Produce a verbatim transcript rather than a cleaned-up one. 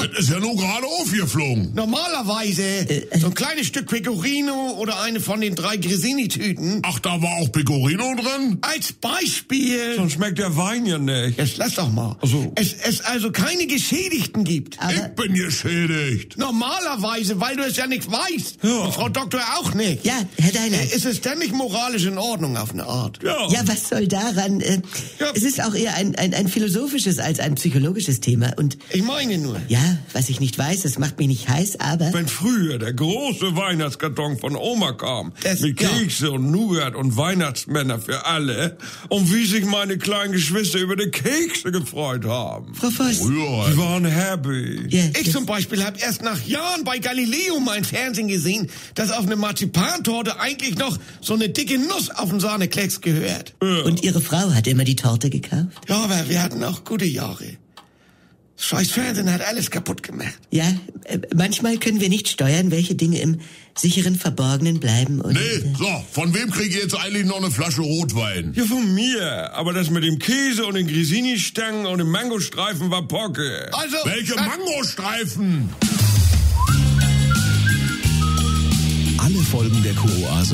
Das ist ja nur gerade aufgeflogen. Normalerweise Äh, so ein kleines Stück Pecorino oder eine von den drei Grisini-Tüten. Ach, da war auch Pecorino drin? Als Beispiel. Sonst schmeckt der Wein ja nicht. Jetzt lass doch mal. Ach so. Es, es also keine Geschädigten gibt. Aber Ich bin geschädigt. Normalerweise, weil du es ja nicht weißt. Ja. Und Frau Doktor auch nicht. ja, Herr Deiner. Ist es denn nicht moralisch in Ordnung auf eine Art? Ja. Ja, was soll daran? Äh, Ja. Es ist auch eher ein, ein, ein philosophisches als ein psychologisches Thema. Und Ich meine nur. ja, was ich nicht weiß, das macht mich nicht heiß, aber... Wenn früher der große Weihnachtskarton von Oma kam, Das- mit ja. Kekse und Nougat und Weihnachtsmänner für alle, und wie sich meine kleinen Geschwister über die Kekse gefreut haben. Frau Voss, Die Ja, waren happy. ja, Ich das- zum Beispiel habe erst nach Jahren bei Galileo mal im Fernsehen gesehen, dass auf eine Marzipantorte eigentlich noch so eine dicke Nuss auf den Sahneklecks gehört. und Ihre Frau hat immer die Torte gekauft? Ja, aber wir hatten auch gute Jahre. Das scheiß Fernsehen hat alles kaputt gemacht. Ja, äh, manchmal können wir nicht steuern, welche Dinge im sicheren Verborgenen bleiben und... Nee, äh, so, von wem krieg ich jetzt eigentlich noch eine Flasche Rotwein? Ja, von mir. Aber das mit dem Käse und den Grisini-Stangen und dem Mangostreifen war Pocke. Also, Welche äh, Mangostreifen? Alle Folgen der Kuroase